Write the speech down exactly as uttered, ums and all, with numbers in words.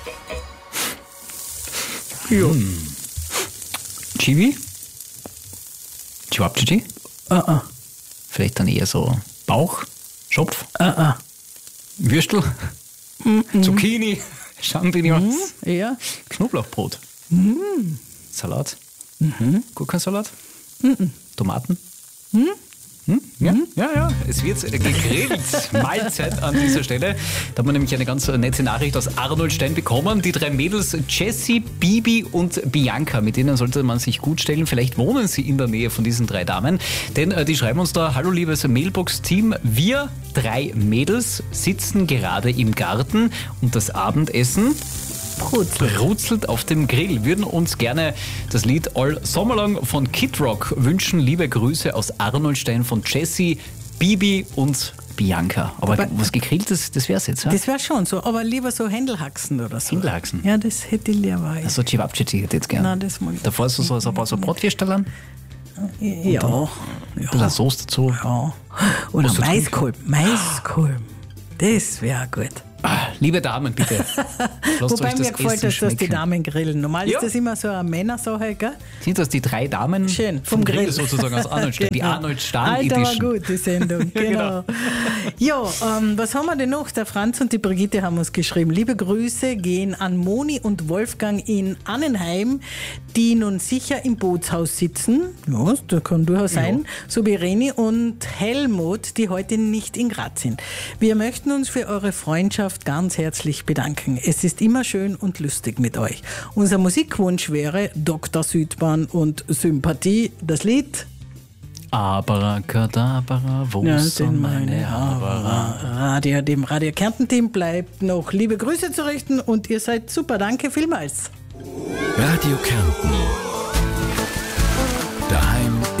Ja. Hm. Chibi? Chewabchichi? Ah, ah. Vielleicht dann eher so Bauch, Schopf, Ah, ah. Würstel, Mm-mm. Zucchini, Champignons, Mm, ja. Knoblauchbrot, Mm. Salat, Mhm. Gurkensalat, Mhm. Tomaten. Mhm. Hm? Ja, ja, ja, es wird gegrillt. Mahlzeit an dieser Stelle. Da haben wir nämlich eine ganz nette Nachricht aus Arnoldstein bekommen. Die drei Mädels, Jessie, Bibi und Bianca, mit denen sollte man sich gut stellen. Vielleicht wohnen sie in der Nähe von diesen drei Damen. Denn äh, die schreiben uns da: Hallo liebes Mailbox-Team, wir drei Mädels sitzen gerade im Garten und das Abendessen Brutzelt. brutzelt auf dem Grill. Würden uns gerne das Lied All Summer Long von Kid Rock wünschen. Liebe Grüße aus Arnoldstein von Jessie, Bibi und Bianca. Aber, Aber was gegrilltes, das wär's jetzt, ja? Das wäre schon so, aber lieber so Händelhaxen oder so. Händelhaxen? Ja, das hätte ich lieber. Also Chewabchichi hätte ich jetzt gerne. Nein, das mag ich Davor so, so, so ein paar so Brotwürsteln. Ja. Ein bisschen Ja. Soße dazu. ja. Oder Was dazu? Maiskolben. Maiskolben. Das wäre gut. Ah, liebe Damen, bitte. Lasst Wobei euch das mir gefällt, Essen dass das die schmecken. Damen grillen. Normal Ja. ist das immer so eine Männersache, gell? Sind das die drei Damen Schön, vom vom Grill, Grill. sozusagen aus Arnoldstein? Die Genau. Arnold Stahn Alter, war Edition. gut, die Sendung. Genau. Ja, ähm, was haben wir denn noch? Der Franz und die Brigitte haben uns geschrieben. Liebe Grüße gehen an Moni und Wolfgang in Annenheim, die nun sicher im Bootshaus sitzen. Ja, das kann durchaus sein. So wie Reni und Helmut, die heute nicht in Graz sind. Wir möchten uns für eure Freundschaft ganz herzlich bedanken. Es ist immer schön und lustig mit euch. Unser Musikwunsch wäre Doktor Südbahn und Sympathie. Das Lied Abracadabra, wo Ja, sind sind meine meine Haber? Radio, dem Radio Kärnten-Team bleibt noch liebe Grüße zu richten und ihr seid super. Danke vielmals. Radio Kärnten.